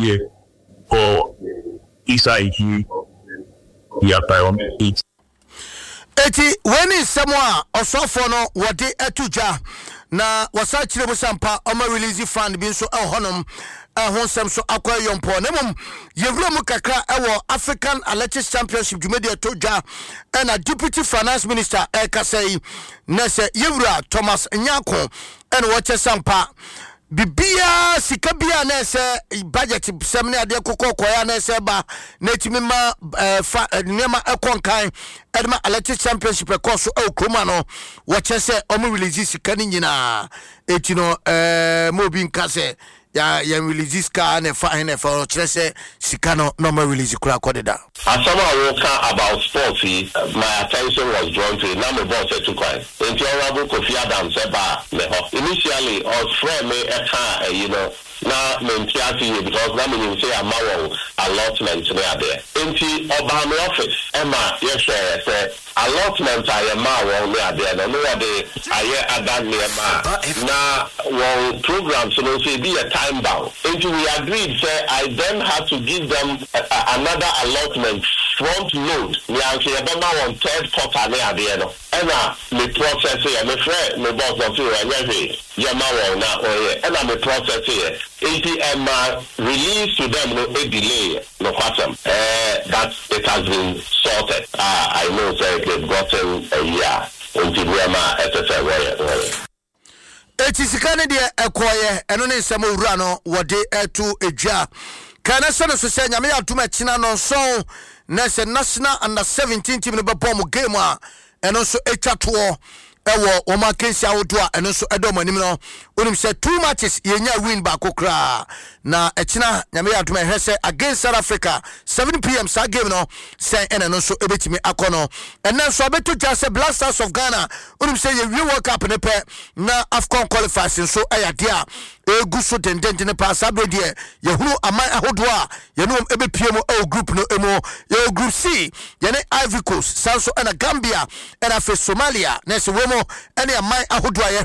here for Isai it. Eti when is someone osofo no wode etuja na wasa kire busampa oma release fund bi so honum ehonsem so akwa yompo nemum yewura mu kakra ewo African Athletics Championship Jumedi etoja na Deputy Finance Minister Ekasei nese yewura Thomas Nyako ene woche sampa bibia sikabia na ese budget semne ade kokokoya na ese ba na timima nema ekonkan edma Athletics Championship course o kroma no wache se omo release sikani nyina etino mobi nkase ya release ka na fa na fa chese sikano normal release kura kodeda. As someone who can about sports, my attention was drawn to it. Now my boss said to cry. Then Honorable Kofi Adams said, initially, I was friend me now mentality because now me say I'm allotment there. Into Obama office, Emma, yes sir, allotment I am there. No I that near now one program so no say be a time bound. Into we agreed say I then had to give them another allotment front load. Me anke Obama on third quarter there no. Emma me process here, me friend me boss of you and Yama now and me process here. Release to them no a delay no question. That it has been sorted. I know say they've gotten a year until Yama etc. Etisikane de ekoye eno ne nsemo wura no wode etu edwa kana so no so se nyame atuma china no so na se national under 17 team no bepom game a eno so etwato ewo oma kensi awodo a eno so edom anim no onim se 2 matches yenya win ba kokra na echina nyame atuma hwese against South Africa 7 p.m. sa game no se eno so ebetimi akono enen so abeto jase Black Stars of Ghana onim se ye World Cup ne pe na AFCON qualifiers so ayade a egu so dendende ne pa sabe de ye hunu aman ahodo a ye no ebepie mo group no emo ye group C ye ne Ivory Coast Sanso na Gambia na fe Somalia na se womo ene aman ahodo a ye